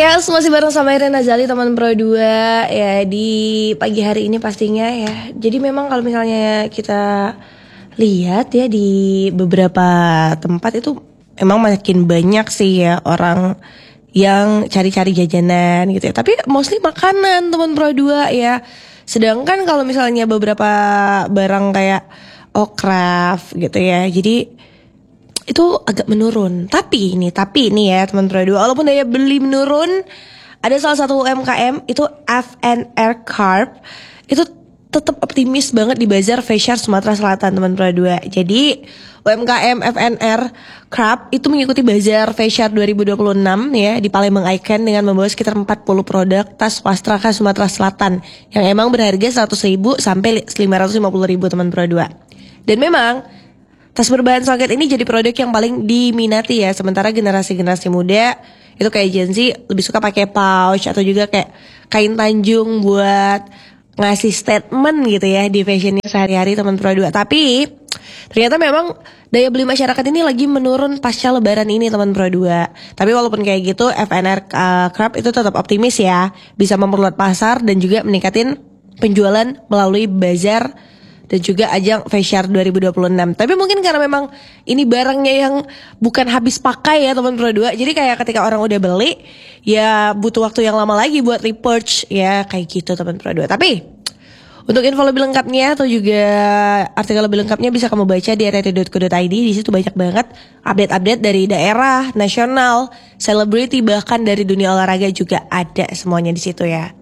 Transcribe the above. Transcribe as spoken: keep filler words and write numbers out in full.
Ya, masih bareng sama Irena Zali, teman Pro dua ya di pagi hari ini pastinya ya. Jadi memang kalau misalnya kita lihat ya di beberapa tempat itu emang makin banyak sih ya orang yang cari-cari jajanan gitu ya. Tapi mostly makanan teman Pro dua ya. Sedangkan kalau misalnya beberapa barang kayak oh craft gitu ya. Jadi itu agak menurun. Tapi ini, tapi ini ya teman Pro dua, walaupun daya beli menurun, ada salah satu U M K M itu F and R Carp itu tetap optimis banget di Bazar Fasyar Sumatera Selatan teman Pro dua. Jadi U M K M F and R Carp itu mengikuti Bazar Fasyar dua ribu dua puluh enam ya di Palembang Icon dengan membawa sekitar empat puluh produk tas wastra khas Sumatera Selatan yang emang berharga seratus ribu sampai lima ratus lima puluh ribu teman Pro dua. Dan memang tas berbahan songket ini jadi produk yang paling diminati ya. Sementara generasi-generasi muda itu kayak Gen Z lebih suka pakai pouch atau juga kayak kain tanjung buat ngasih statement gitu ya di fashionnya sehari-hari teman Pro dua. Tapi ternyata memang daya beli masyarakat ini lagi menurun pasca lebaran ini teman Pro dua. Tapi walaupun kayak gitu F and R uh, Crab itu tetap optimis ya, bisa memperluas pasar dan juga meningkatin penjualan melalui bazar dan juga ajang Fasyar dua ribu dua puluh enam. Tapi mungkin karena memang ini barangnya yang bukan habis pakai ya teman Pro dua. Jadi kayak ketika orang udah beli ya butuh waktu yang lama lagi buat repurchase ya kayak gitu teman Pro dua. Tapi untuk info lebih lengkapnya atau juga artikel lebih lengkapnya bisa kamu baca di r r t dot co dot i d. Di situ banyak banget update-update dari daerah, nasional, selebriti bahkan dari dunia olahraga juga ada semuanya di situ ya.